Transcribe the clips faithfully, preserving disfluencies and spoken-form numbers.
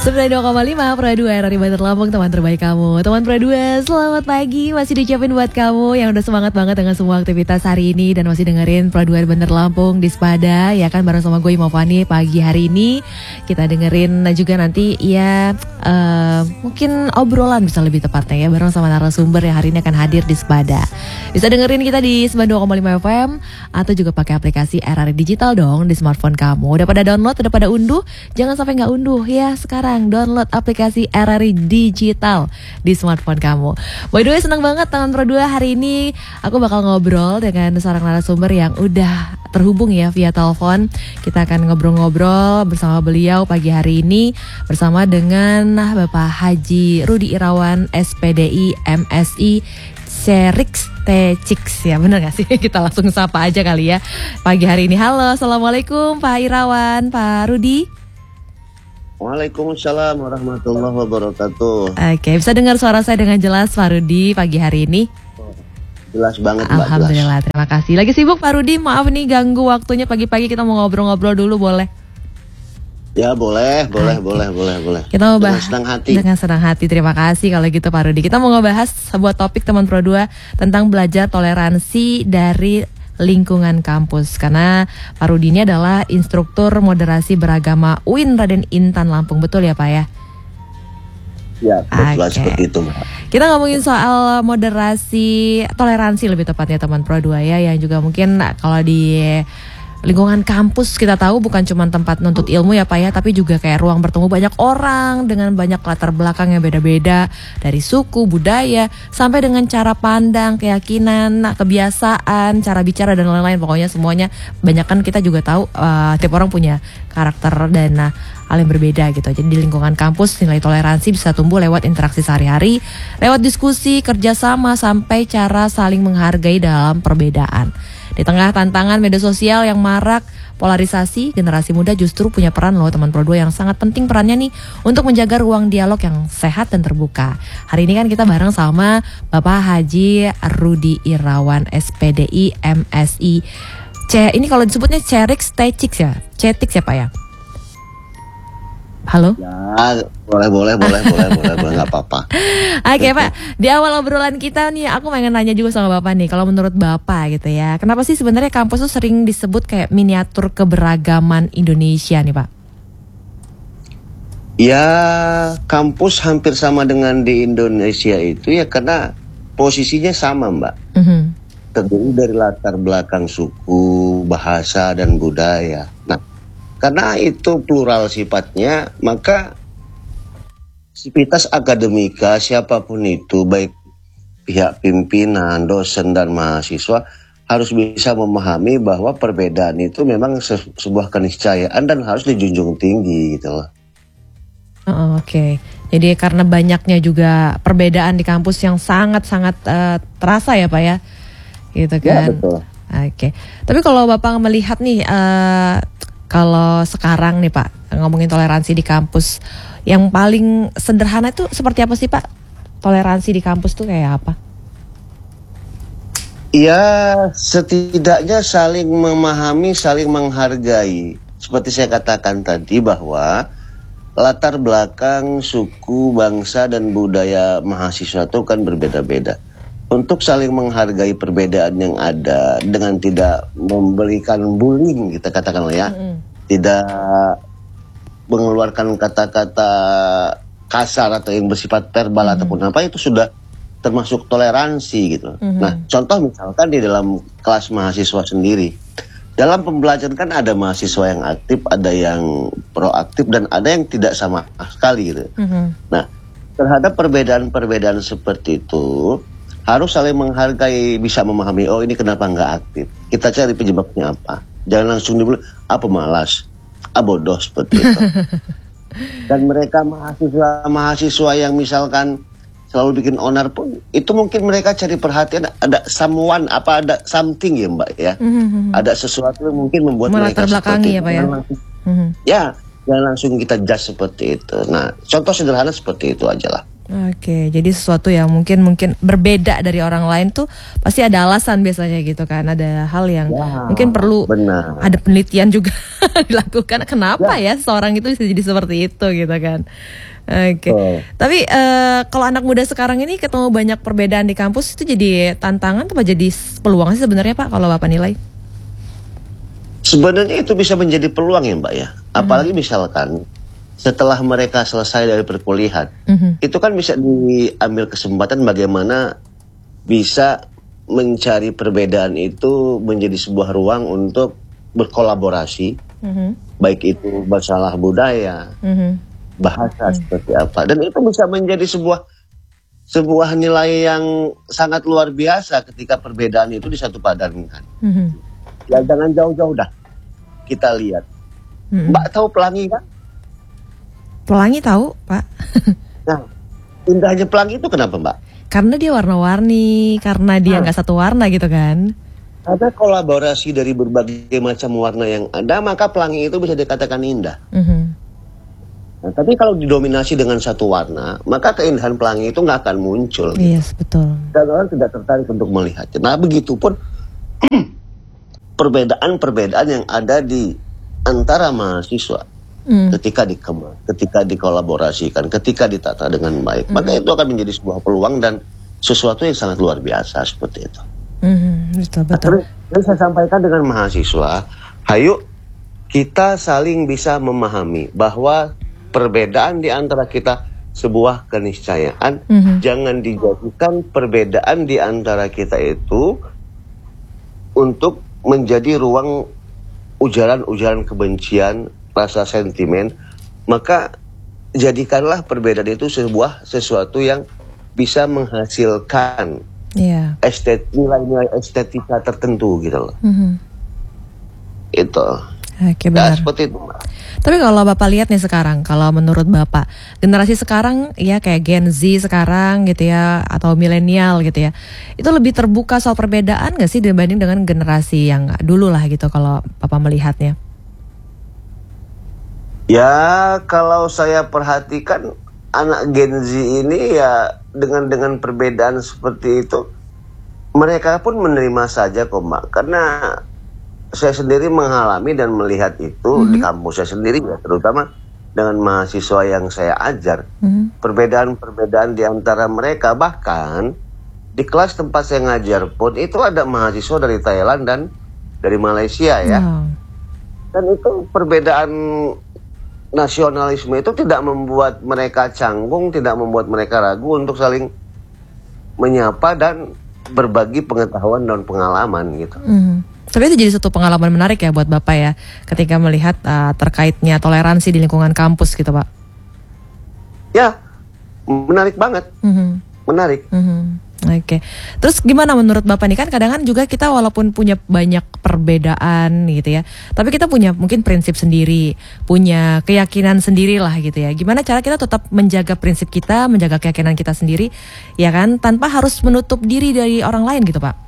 sembilan puluh dua koma lima Pro dua R R I Banter Lampung, teman terbaik kamu. Teman Pro dua, selamat pagi. Masih diucapin buat kamu yang udah semangat banget dengan semua aktivitas hari ini dan masih dengerin Pro dua Banter Lampung di Sepada, ya kan, bareng sama gue Imavani pagi hari ini. Kita dengerin juga nanti ya uh, mungkin obrolan bisa lebih tepatnya ya, bareng sama narasumber yang hari ini akan hadir di Sepada. Bisa dengerin kita di sembilan puluh dua koma lima F M atau juga pakai aplikasi R R I Digital dong di smartphone kamu. Udah pada download, udah pada unduh? Jangan sampai nggak unduh ya sekarang. Download aplikasi R R I Digital di smartphone kamu. By the way, senang banget teman Pro dua, hari ini aku bakal ngobrol dengan seorang narasumber yang udah terhubung ya via telepon. Kita akan ngobrol-ngobrol bersama beliau pagi hari ini bersama dengan Bapak Haji Rudi Irawan, S P D I, M S I, Cerix Tecix, ya benar gak sih? Kita langsung sapa aja kali ya pagi hari ini. Halo, Assalamualaikum Pak Irawan, Pak Rudi. Waalaikumsalam warahmatullahi wabarakatuh. Oke, bisa dengar suara saya dengan jelas Pak Rudi pagi hari ini? Jelas banget Mbak. Alhamdulillah, jelas. Terima kasih. Lagi sibuk Pak Rudi? Maaf nih ganggu waktunya pagi-pagi, kita mau ngobrol-ngobrol dulu, boleh? Ya boleh, boleh, Oke. boleh, boleh, boleh. Kita mau bahas dengan senang hati. Dengan senang hati, terima kasih kalau gitu Pak Rudi. Kita mau ngebahas sebuah topik teman Pro dua tentang belajar toleransi dari lingkungan kampus, karena Pak Rudi ini adalah instruktur moderasi beragama U I N Raden Intan Lampung, betul ya Pak ya? Ya, betul Oke. seperti itu Mbak. Kita ngomongin soal moderasi toleransi lebih tepatnya teman Pro dua ya, yang juga mungkin kalau di lingkungan kampus kita tahu bukan cuma tempat nuntut ilmu ya Pak ya, tapi juga kayak ruang bertemu banyak orang dengan banyak latar belakang yang beda-beda, dari suku, budaya, sampai dengan cara pandang, keyakinan, kebiasaan, cara bicara dan lain-lain. Pokoknya semuanya, banyak kan kita juga tahu uh, tiap orang punya karakter dan uh, hal yang berbeda gitu. Jadi di lingkungan kampus nilai toleransi bisa tumbuh lewat interaksi sehari-hari, lewat diskusi, kerjasama, sampai cara saling menghargai dalam perbedaan. Di tengah tantangan media sosial yang marak, polarisasi, generasi muda justru punya peran loh teman Pro dua yang sangat penting perannya nih untuk menjaga ruang dialog yang sehat dan terbuka. Hari ini kan kita bareng sama Bapak Haji Rudi Irawan, S P D I, M S I. C, ini kalau disebutnya Cerix Tecix ya? Cetix ya Pak ya? Halo? Ya, boleh, boleh, boleh, boleh, boleh, boleh, nggak apa-apa. Oke Pak, di awal obrolan kita nih aku pengen nanya juga sama Bapak nih, kalau menurut Bapak gitu ya, kenapa sih sebenarnya kampus tuh sering disebut kayak miniatur keberagaman Indonesia nih Pak? Ya, kampus hampir sama dengan di Indonesia itu ya karena posisinya sama Mbak. Mm-hmm. Terdiri dari latar belakang suku, bahasa, dan budaya. Nah, karena itu plural sifatnya, maka sivitas akademika siapapun itu, baik pihak pimpinan, dosen, dan mahasiswa harus bisa memahami bahwa perbedaan itu memang se- sebuah keniscayaan dan harus dijunjung tinggi gitu loh. Oh, Oke, okay. Jadi karena banyaknya juga perbedaan di kampus yang sangat-sangat uh, terasa ya Pak ya, gitu kan? Ya betul. Oke, okay. Tapi kalau Bapak melihat nih, uh, kalau sekarang nih Pak, ngomongin toleransi di kampus, yang paling sederhana itu seperti apa sih Pak? Toleransi di kampus tuh kayak apa? Ya, setidaknya saling memahami, saling menghargai. Seperti saya katakan tadi bahwa latar belakang, suku, bangsa, dan budaya mahasiswa itu kan berbeda-beda. Untuk saling menghargai perbedaan yang ada dengan tidak memberikan bullying, kita katakan ya, mm-hmm. tidak mengeluarkan kata-kata kasar atau yang bersifat verbal mm-hmm. ataupun apa, itu sudah termasuk toleransi gitu. Mm-hmm. Nah, contoh misalkan di dalam kelas mahasiswa sendiri, dalam pembelajaran kan ada mahasiswa yang aktif, ada yang proaktif, dan ada yang tidak sama sekali gitu. Mm-hmm. Nah, terhadap perbedaan-perbedaan seperti itu harus saling menghargai, bisa memahami, oh ini kenapa nggak aktif, kita cari penyebabnya apa. Jangan langsung dibilang apa malas, ah bodoh, seperti itu. Dan mereka mahasiswa mahasiswa yang misalkan selalu bikin onar pun, itu mungkin mereka cari perhatian, ada someone, apa ada something ya Mbak ya, mm-hmm. ada sesuatu yang mungkin membuat melatar mereka seperti ya, Pak, ya? Langsung, mm-hmm. ya jangan langsung kita judge seperti itu. Nah, contoh sederhana seperti itu aja lah. Oke, jadi sesuatu yang mungkin mungkin berbeda dari orang lain tuh pasti ada alasan biasanya gitu kan. Ada hal yang Ya, mungkin perlu benar. ada penelitian juga dilakukan. Kenapa Ya. ya seorang itu bisa jadi seperti itu gitu kan. Oke, Oh. tapi eh, kalau anak muda sekarang ini ketemu banyak perbedaan di kampus itu jadi tantangan atau jadi peluang sih sebenarnya Pak kalau Bapak nilai? Sebenarnya itu bisa menjadi peluang ya Mbak ya. Apalagi misalkan setelah mereka selesai dari perkuliahan, Mhm. itu kan bisa diambil kesempatan bagaimana bisa mencari perbedaan itu menjadi sebuah ruang untuk berkolaborasi, Mhm. baik itu masalah budaya, Mhm. bahasa seperti apa, dan itu bisa menjadi sebuah sebuah nilai yang sangat luar biasa ketika perbedaan itu disatupadankan. Mhm. Ya jangan jauh-jauh dah kita lihat. Mhm. Mbak tahu pelangi kan? Pelangi tahu Pak? Nah, indahnya pelangi itu kenapa Mbak? Karena dia warna-warni, karena dia nggak satu warna gitu kan. Ada kolaborasi dari berbagai macam warna yang ada, maka pelangi itu bisa dikatakan indah. Mhm. Nah, tapi kalau didominasi dengan satu warna, maka keindahan pelangi itu nggak akan muncul. Yes, betul. Dan orang tidak tertarik untuk melihatnya. Nah, begitupun perbedaan-perbedaan yang ada di antara mahasiswa Mm. ketika dikemas, ketika dikolaborasikan, ketika ditata dengan baik, maka itu akan menjadi sebuah peluang dan sesuatu yang sangat luar biasa seperti itu. Mhm, betul, betul. Terus yang saya sampaikan dengan mahasiswa, ayo kita saling bisa memahami bahwa perbedaan di antara kita sebuah keniscayaan. Mhm. Jangan dijadikan perbedaan di antara kita itu untuk menjadi ruang ujaran-ujaran kebencian, rasa sentimen. Maka jadikanlah perbedaan itu sebuah sesuatu yang bisa menghasilkan Iya. estet nilai-nilai estetika tertentu gitu loh. Mhm. Itu. Oke, Ya, benar. seperti itu, Mbak. Tapi kalau Bapak lihat nih sekarang, kalau menurut Bapak, generasi sekarang ya kayak Gen Z sekarang gitu ya, atau milenial gitu ya, itu lebih terbuka soal perbedaan nggak sih dibanding dengan generasi yang dulu lah gitu kalau Bapak melihatnya? Ya, kalau saya perhatikan anak Gen Z ini ya dengan dengan perbedaan seperti itu, mereka pun menerima saja kok Mbak. Karena saya sendiri mengalami dan melihat itu di kampus saya sendiri ya, terutama dengan mahasiswa yang saya ajar. Mhm. Perbedaan-perbedaan di antara mereka, bahkan di kelas tempat saya ngajar pun itu ada mahasiswa dari Thailand dan dari Malaysia ya. Wow. Dan itu perbedaan nasionalisme itu tidak membuat mereka canggung, tidak membuat mereka ragu untuk saling menyapa dan berbagi pengetahuan dan pengalaman gitu. Mhm. Tapi itu jadi satu pengalaman menarik ya buat Bapak ya, ketika melihat uh, terkaitnya toleransi di lingkungan kampus gitu Pak. Ya, menarik banget, Mhm. menarik. Mhm. Oke, terus gimana menurut Bapak nih, kan kadang kan juga kita walaupun punya banyak perbedaan gitu ya, tapi kita punya mungkin prinsip sendiri, punya keyakinan sendiri lah gitu ya. Gimana cara kita tetap menjaga prinsip kita, menjaga keyakinan kita sendiri, ya kan, tanpa harus menutup diri dari orang lain gitu Pak?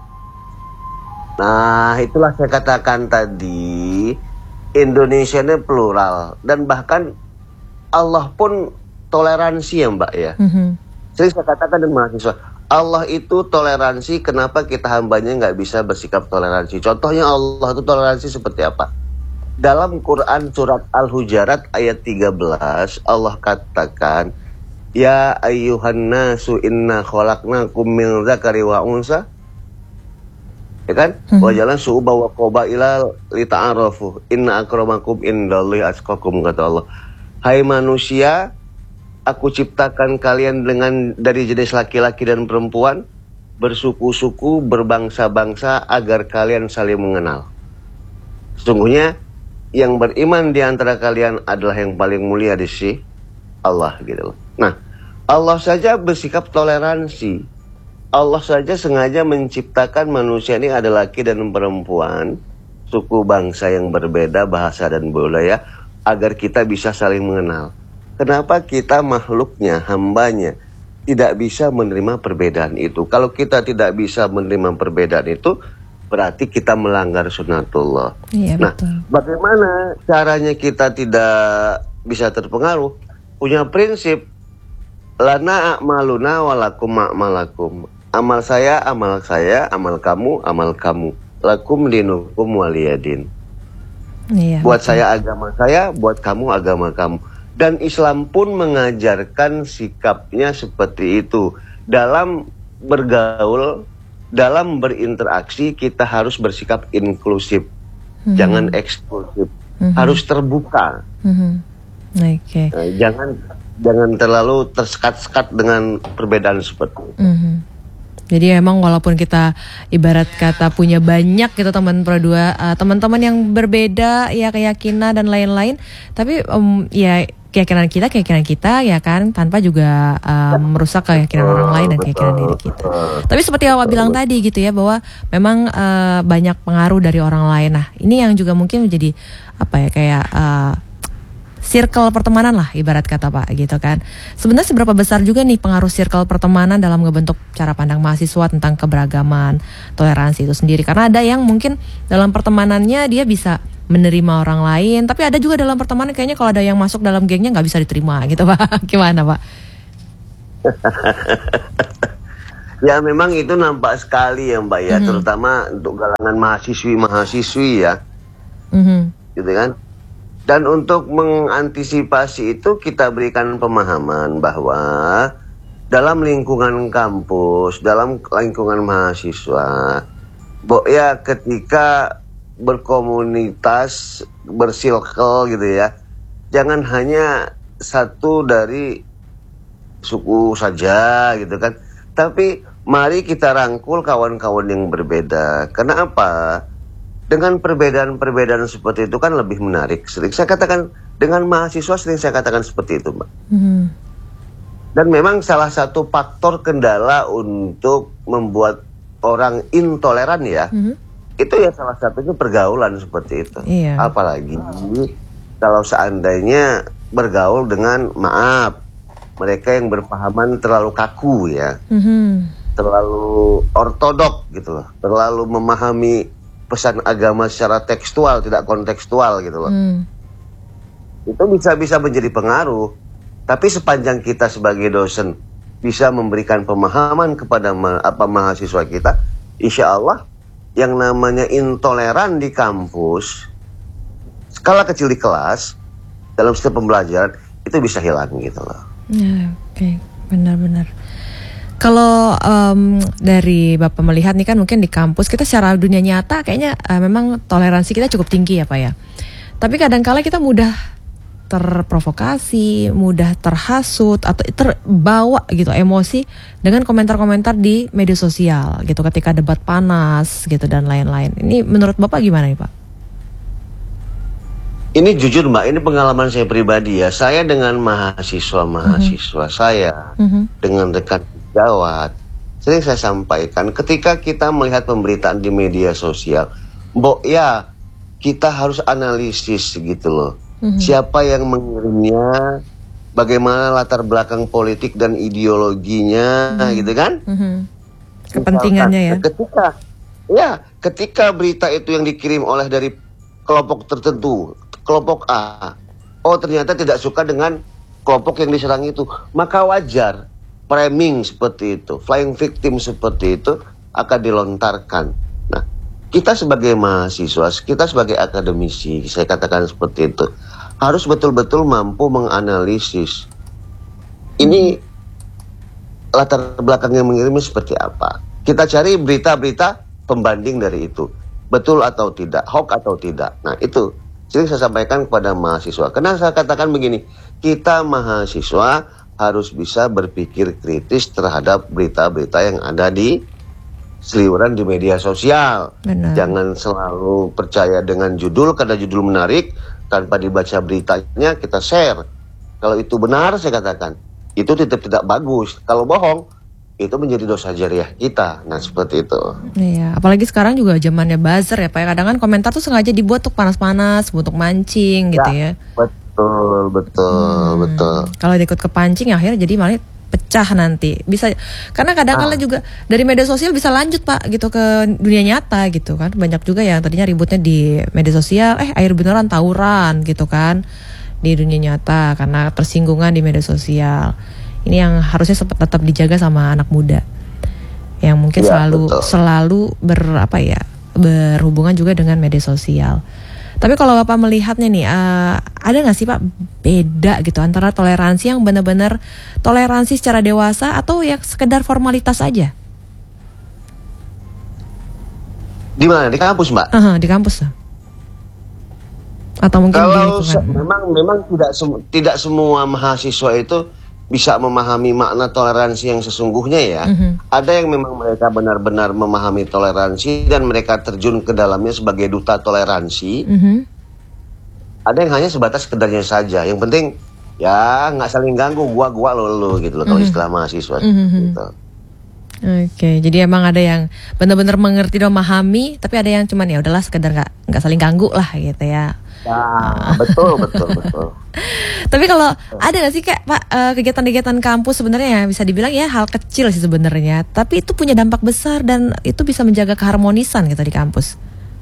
Nah, itulah saya katakan tadi, Indonesia ini plural dan bahkan Allah pun toleransi ya Mbak ya. Mhm. Jadi saya katakan dengan mahasiswa, Allah itu toleransi, kenapa kita hambanya nggak bisa bersikap toleransi? Contohnya Allah itu toleransi seperti apa? Dalam Quran surat Al-Hujarat ayat tiga belas, Allah katakan, Ya ayyuhan nasu inna khalaqnakum min dzakari wa unsa. Ya kan? Hmm. Wa jalan su'uba wa qabaila lita'arafu. Inna akramakum indallahi atqakum, kata Allah. Hai manusia, aku ciptakan kalian dengan dari jenis laki-laki dan perempuan, bersuku-suku, berbangsa-bangsa, agar kalian saling mengenal. Sesungguhnya yang beriman di antara kalian adalah yang paling mulia di sisi Allah gitu loh. Nah, Allah saja bersikap toleransi. Allah saja sengaja menciptakan manusia ini ada laki dan perempuan, suku bangsa yang berbeda, bahasa dan budaya, agar kita bisa saling mengenal. Kenapa kita makhluknya, hambanya, tidak bisa menerima perbedaan itu? Kalau kita tidak bisa menerima perbedaan itu, berarti kita melanggar sunnatullah. Iya, Nah, betul. bagaimana caranya kita tidak bisa terpengaruh? Punya prinsip, Lana a'maluna walakum a'malakum. Amal saya, amal saya, amal kamu, amal kamu. Lakum dinukum waliyadin. Iya, Buat betul. saya agama saya, buat kamu agama kamu. Dan Islam pun mengajarkan sikapnya seperti itu. Dalam bergaul, dalam berinteraksi, kita harus bersikap inklusif. Mhm. Jangan eksklusif. Mhm. Harus terbuka. Mhm. Oke. Nah, jangan jangan terlalu tersekat-sekat dengan perbedaan seperti itu. Mhm. Jadi emang walaupun kita ibarat kata punya banyak gitu teman Pro dua, uh, teman-teman yang berbeda ya keyakinan dan lain-lain, tapi um, ya keyakinan kita keyakinan kita ya kan, tanpa juga um, merusak keyakinan orang lain dan keyakinan diri kita. Tapi seperti awal bilang tadi gitu ya, bahwa memang uh, banyak pengaruh dari orang lain. Nah ini yang juga mungkin menjadi apa ya, kayak uh, circle pertemanan lah ibarat kata Pak gitu kan. Sebenarnya seberapa besar juga nih pengaruh circle pertemanan dalam ngebentuk cara pandang mahasiswa tentang keberagaman, toleransi itu sendiri. Karena ada yang mungkin dalam pertemanannya dia bisa menerima orang lain, tapi ada juga dalam pertemanan kayaknya kalau ada yang masuk dalam gengnya nggak bisa diterima gitu Pak. Gimana Pak? Ya memang itu nampak sekali ya Mbak ya, Mhm. terutama untuk kalangan mahasiswi-mahasiswi ya, Mhm. gitu kan. Dan untuk mengantisipasi itu kita berikan pemahaman bahwa dalam lingkungan kampus, dalam lingkungan mahasiswa, bo ya ketika berkomunitas, bersirkel gitu ya, jangan hanya satu dari suku saja gitu kan, tapi mari kita rangkul kawan-kawan yang berbeda. Karena apa? Dengan perbedaan-perbedaan seperti itu kan lebih menarik. Sering saya katakan, dengan mahasiswa sering saya katakan seperti itu Mbak. Mhm. Dan memang salah satu faktor kendala untuk membuat orang intoleran ya, Mhm. itu ya salah satunya pergaulan seperti itu. Iya. Apalagi kalau seandainya bergaul dengan, maaf, mereka yang berpahaman terlalu kaku ya, Mhm. terlalu ortodok gitu loh, terlalu memahami pesan agama secara tekstual, tidak kontekstual gitu loh. Mhm. Itu bisa-bisa menjadi pengaruh. Tapi sepanjang kita sebagai dosen bisa memberikan pemahaman kepada ma- apa mahasiswa kita, insya Allah yang namanya intoleran di kampus, skala kecil di kelas, dalam setiap pembelajaran, itu bisa hilang gitu loh. Ya, oke, benar-benar. Kalau um, dari Bapak melihat nih kan mungkin di kampus kita secara dunia nyata kayaknya uh, memang toleransi kita cukup tinggi ya Pak ya. Tapi kadang-kala kita mudah terprovokasi, mudah terhasut atau terbawa gitu emosi dengan komentar-komentar di media sosial gitu ketika debat panas gitu dan lain-lain. Ini menurut Bapak gimana nih Pak? Ini jujur Mbak, ini pengalaman saya pribadi ya. Saya dengan mahasiswa-mahasiswa mm-hmm. saya, mm-hmm. dengan rekan sejawat, sering saya sampaikan ketika kita melihat pemberitaan di media sosial, Mbok ya kita harus analisis gitu loh. Mm-hmm. Siapa yang mengirimnya, bagaimana latar belakang politik dan ideologinya, mm-hmm. gitu kan? Mm-hmm. Kepentingannya ya. Ketika, ya, ketika berita itu yang dikirim oleh dari kelompok tertentu, kelompok A, oh ternyata tidak suka dengan kelompok yang diserang itu, maka wajar framing seperti itu, flying victim seperti itu akan dilontarkan. Nah, kita sebagai mahasiswa, kita sebagai akademisi, saya katakan seperti itu, harus betul-betul mampu menganalisis ini latar belakang yang mengirimnya seperti apa. Kita cari berita-berita pembanding dari itu, betul atau tidak, hoax atau tidak. Nah itu sering saya sampaikan kepada mahasiswa. Karena saya katakan begini, kita mahasiswa harus bisa berpikir kritis terhadap berita-berita yang ada di seliweran di media sosial. Benar. Jangan selalu percaya dengan judul, karena judul menarik, tanpa dibaca beritanya kita share. Kalau itu benar saya katakan, itu tetap tidak bagus. Kalau bohong, itu menjadi dosa jariah kita. Nah seperti itu. Iya, apalagi sekarang juga zamannya buzzer ya Pak. Kadang kan komentar tuh sengaja dibuat untuk panas-panas, untuk mancing gitu ya. Betul, betul, hmm. betul. Kalau ikut kepancing akhirnya jadi malah pecah nanti. Bisa karena kadang-kala ah. juga dari media sosial bisa lanjut Pak gitu ke dunia nyata gitu kan. Banyak juga yang tadinya ributnya di media sosial, eh air beneran tawuran gitu kan di dunia nyata karena tersinggungan di media sosial. Ini yang harusnya sep- tetap dijaga sama anak muda yang mungkin Ya, selalu betul. selalu ber apa ya berhubungan juga dengan media sosial. Tapi kalau Bapak melihatnya nih, uh, ada nggak sih Pak beda gitu antara toleransi yang benar-benar toleransi secara dewasa atau yang sekedar formalitas aja? Di mana? Di kampus, Mbak? Aha, di kampus lah. Atau mungkin di Kalau se- lingkungan. memang memang tidak sem- tidak semua mahasiswa itu bisa memahami makna toleransi yang sesungguhnya ya. Mhm. Ada yang memang mereka benar-benar memahami toleransi dan mereka terjun ke dalamnya sebagai duta toleransi. Mhm. Ada yang hanya sebatas sekedarnya saja. Yang penting ya nggak saling ganggu, gua gua lo lo gitu loh kalau Mhm. istilah mahasiswa. Mhm. Gitu. Oke, jadi emang ada yang benar-benar mengerti dan memahami, tapi ada yang cuman ya udahlah sekedar nggak nggak saling ganggu lah gitu ya. Ya, betul betul betul. Tapi kalau ada nggak sih kayak Pak eh, kegiatan-kegiatan kampus sebenarnya ya bisa dibilang ya hal kecil sih sebenarnya, tapi itu punya dampak besar dan itu bisa menjaga keharmonisan gitu di kampus.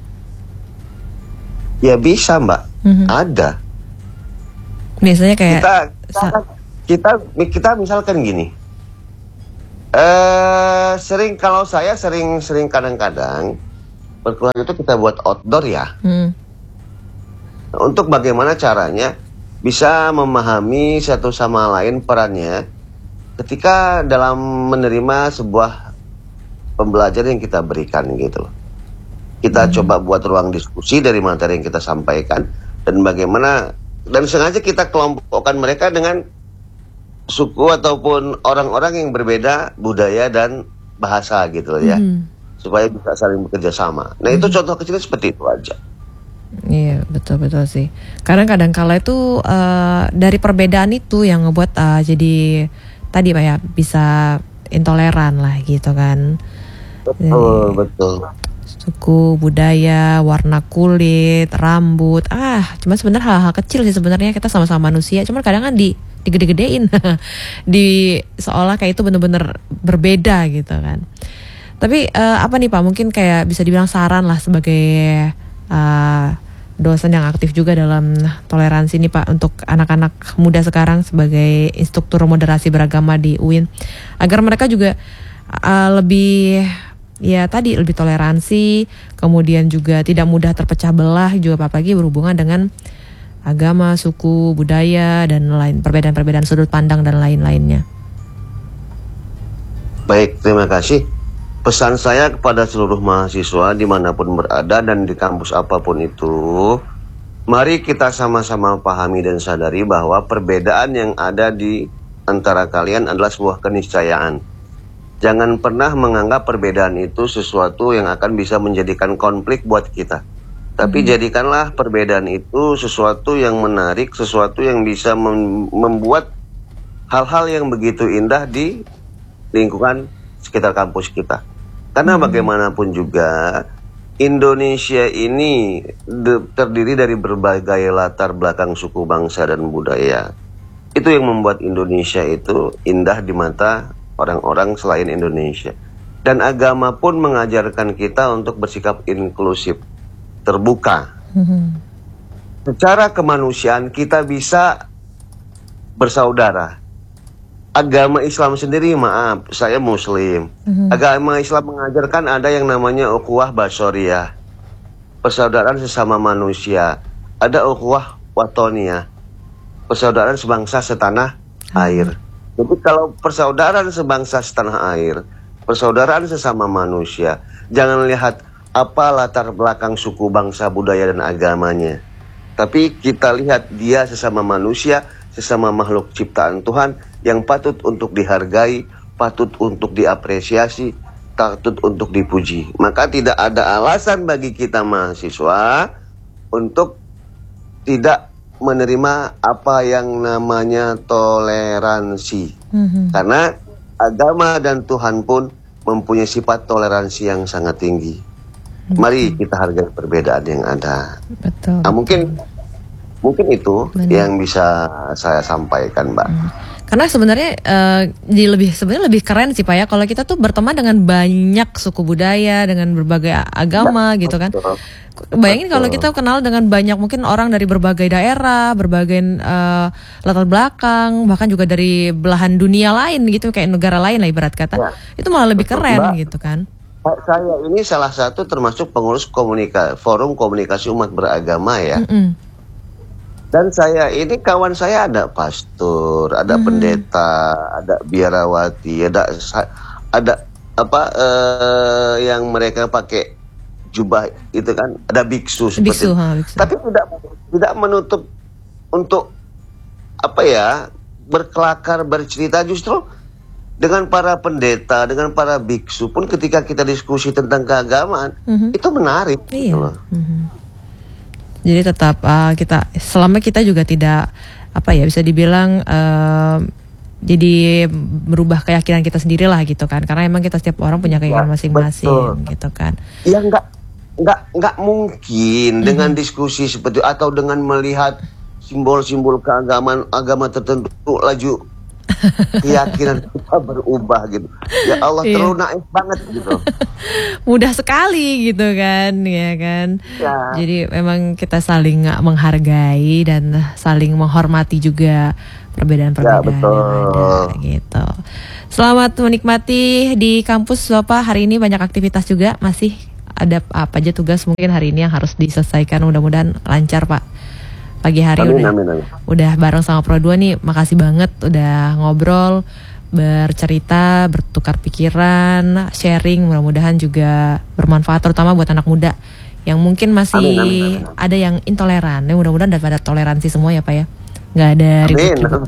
Ya bisa, Mbak. Mhm. Ada. Biasanya kayak Kita kita sa- kita kita misalkan gini. Eh sering kalau saya sering sering kadang-kadang berkeluarga itu kita buat outdoor ya. Hmm. Untuk bagaimana caranya bisa memahami satu sama lain perannya ketika dalam menerima sebuah pembelajaran yang kita berikan gitu loh. Kita coba buat ruang diskusi dari materi yang kita sampaikan dan bagaimana dan sengaja kita kelompokkan mereka dengan suku ataupun orang-orang yang berbeda budaya dan bahasa gitu loh ya. Mhm. Supaya bisa saling bekerja sama. Nah, itu contoh kecilnya seperti itu aja. Iya betul-betul sih. Karena kadang kala itu eh, dari perbedaan itu yang ngebuat eh, jadi tadi Pak ya bisa intoleran lah gitu kan. Betul, betul. Suku, budaya, warna kulit, rambut, ah, cuma sebenarnya hal-hal kecil sih sebenarnya kita sama-sama manusia. Cuman kadang kan di digede-gedein, di seolah kayak itu bener-bener berbeda gitu kan. Tapi eh, apa nih Pak? Mungkin kayak bisa dibilang saran lah sebagai eh, dosen yang aktif juga dalam toleransi nih Pak untuk anak-anak muda sekarang sebagai instruktur moderasi beragama di U I N agar mereka juga eh, lebih ya tadi lebih toleransi, kemudian juga tidak mudah terpecah belah juga apalagi berhubungan dengan agama, suku, budaya dan lain perbedaan-perbedaan sudut pandang dan lain-lainnya. Baik, terima kasih. Pesan saya kepada seluruh mahasiswa dimanapun berada dan di kampus apapun itu, mari kita sama-sama pahami dan sadari bahwa perbedaan yang ada di antara kalian adalah sebuah keniscayaan. Jangan pernah menganggap perbedaan itu sesuatu yang akan bisa menjadikan konflik buat kita. Tapi hmm. jadikanlah perbedaan itu sesuatu yang menarik, sesuatu yang bisa mem- membuat hal-hal yang begitu indah di lingkungan sekitar kampus kita. Karena hmm. bagaimanapun juga Indonesia ini de- terdiri dari berbagai latar belakang suku, bangsa, dan budaya. Itu yang membuat Indonesia itu indah di mata orang-orang selain Indonesia. Dan agama pun mengajarkan kita untuk bersikap inklusif, terbuka. Mm-hmm. Secara kemanusiaan kita bisa bersaudara. Agama Islam sendiri, maaf, saya Muslim. Mm-hmm. Agama Islam mengajarkan ada yang namanya ukhuwah basyariyah, persaudaraan sesama manusia. Ada ukhuwah watoniyah, persaudaraan sebangsa setanah air. Jadi kalau persaudaraan sebangsa setanah air, persaudaraan sesama manusia, jangan lihat apa latar belakang suku, bangsa, budaya, dan agamanya. Tapi kita lihat dia sesama manusia, sesama makhluk ciptaan Tuhan yang patut untuk dihargai, patut untuk diapresiasi, patut untuk dipuji. Maka tidak ada alasan bagi kita mahasiswa untuk tidak menerima apa yang namanya toleransi. Mm-hmm. Karena agama dan Tuhan pun mempunyai sifat toleransi yang sangat tinggi. Betul. Mari kita hargai perbedaan yang ada. Betul. Nah, mungkin mungkin itu Benar. yang bisa saya sampaikan, Mbak. Hmm. Karena sebenarnya uh, di lebih sebenarnya lebih keren sih Pak ya kalau kita tuh berteman dengan banyak suku budaya, dengan berbagai agama ya, gitu kan. Betul. Bayangin kalau kita kenal dengan banyak mungkin orang dari berbagai daerah, berbagai uh, latar belakang, bahkan juga dari belahan dunia lain gitu, kayak negara lain lah ibarat kata. Ya. Itu malah lebih betul, keren Mbak. Gitu kan. Saya ini salah satu termasuk pengurus komunika, forum komunikasi umat beragama ya. Mm-mm. Dan saya ini kawan saya ada pastor, ada mm-hmm. pendeta, ada biarawati, ada ada apa uh, yang mereka pakai jubah itu kan, ada biksu seperti biksu, itu. Ha, biksu. Tapi tidak tidak menutup untuk apa ya berkelakar bercerita, justru dengan para pendeta, dengan para biksu pun ketika kita diskusi tentang keagamaan mm-hmm. itu menarik. Iya. Gitu loh. Mm-hmm. Jadi tetap uh, kita selama kita juga tidak apa ya bisa dibilang uh, jadi merubah keyakinan kita sendiri lah gitu kan, karena emang kita setiap orang punya keyakinan ya, masing-masing gitu kan. Ya enggak enggak enggak mungkin hmm. dengan diskusi seperti atau dengan melihat simbol-simbol keagamaan agama tertentu laju keyakinan kita berubah gitu. Ya Allah, terlalu iya. naif banget gitu. Mudah sekali gitu kan, ya kan. Ya. Jadi memang kita saling menghargai dan saling menghormati juga perbedaan-perbedaan ya, betul. Yang ada gitu. Selamat menikmati di kampus Bapak. Hari ini banyak aktivitas juga, masih ada apa aja tugas mungkin hari ini yang harus diselesaikan, mudah-mudahan lancar Pak. Pagi hari amin, udah amin, amin. udah bareng sama Pro dua nih, makasih banget udah ngobrol, bercerita, bertukar pikiran, sharing, mudah-mudahan juga bermanfaat terutama buat anak muda yang mungkin masih amin, amin, amin. ada yang intoleran. Ya, mudah-mudahan daripada toleransi semua ya Pak ya, nggak ada ribut-ribut.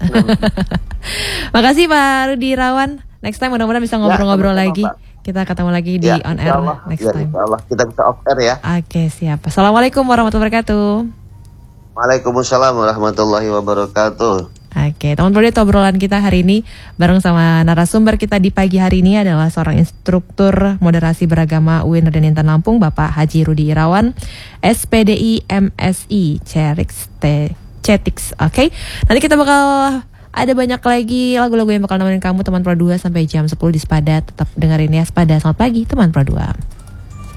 Makasih Pak Rudi Irawan. Next time mudah-mudahan bisa ngobrol-ngobrol ya, lagi. Pak. Kita ketemu lagi di ya, on air Allah, next ya, time. Allah kita bisa off air ya. Oke siap. Assalamualaikum warahmatullahi wabarakatuh. Waalaikumsalam warahmatullahi wabarakatuh. Oke, teman Pro obrolan kita hari ini bareng sama narasumber kita di pagi hari ini adalah seorang instruktur moderasi beragama U I N Raden Intan Lampung, Bapak Haji Rudi Irawan, S P D I M S I Cerix Cetix. Oke, nanti kita bakal ada banyak lagi lagu-lagu yang bakal nemenin kamu teman Pro dua sampai jam sepuluh di Spada. Tetap dengerin ya Spada. Selamat pagi teman Pro dua.